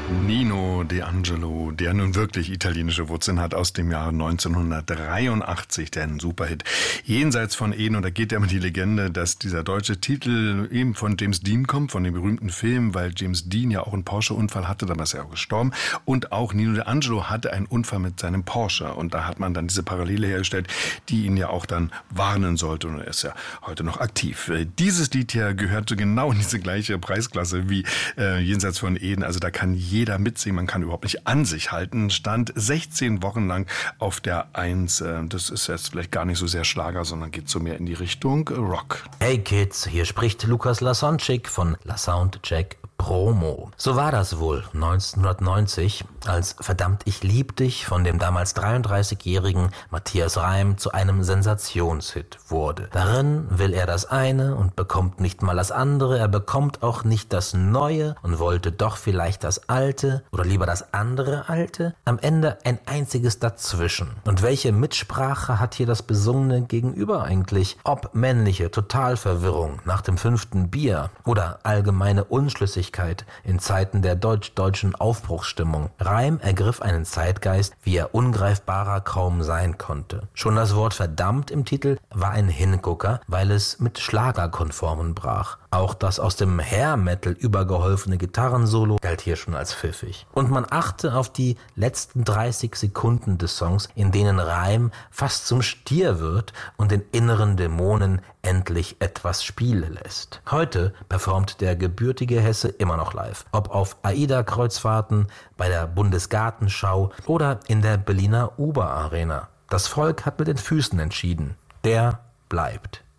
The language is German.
Nino D'Angelo, der nun wirklich italienische Wurzeln hat, aus dem Jahre 1983, der ein Superhit. Jenseits von Eden, und da geht ja immer die Legende, dass dieser deutsche Titel eben von James Dean kommt, von dem berühmten Film, weil James Dean ja auch einen Porsche-Unfall hatte, dann ist er auch gestorben. Und auch Nino D'Angelo hatte einen Unfall mit seinem Porsche. Und da hat man dann diese Parallele hergestellt, die ihn ja auch dann warnen sollte. Und er ist ja heute noch aktiv. Dieses Lied hier gehört so genau in diese gleiche Preisklasse wie Jenseits von Eden. Also da kann jeder mitsingen, man kann überhaupt nicht an sich halten. Stand 16 Wochen lang auf der 1. Das ist jetzt vielleicht gar nicht so sehr Schlager, sondern geht so mehr in die Richtung Rock. Hey Kids, hier spricht Lukas Lasonczyk von La Soundcheck Promo. So war das wohl 1990, als Verdammt, ich lieb dich von dem damals 33-jährigen Matthias Reim zu einem Sensationshit wurde. Darin will er das eine und bekommt nicht mal das andere, er bekommt auch nicht das Neue und wollte doch vielleicht das Alte oder lieber das andere Alte. Am Ende ein einziges Dazwischen. Und welche Mitsprache hat hier das besungene Gegenüber eigentlich? Ob männliche Totalverwirrung nach dem 5. Bier oder allgemeine Unschlüssigkeit in Zeiten der deutsch-deutschen Aufbruchsstimmung. Reim ergriff einen Zeitgeist, wie er ungreifbarer kaum sein konnte. Schon das Wort verdammt im Titel war ein Hingucker, weil es mit Schlagerkonformen brach. Auch das aus dem Hair-Metal übergeholfene Gitarrensolo galt hier schon als pfiffig. Und man achte auf die letzten 30 Sekunden des Songs, in denen Reim fast zum Stier wird und den inneren Dämonen endlich etwas Spiel lässt. Heute performt der gebürtige Hesse immer noch live. Ob auf AIDA-Kreuzfahrten, bei der Bundesgartenschau oder in der Berliner Uber-Arena. Das Volk hat mit den Füßen entschieden. Der bleibt.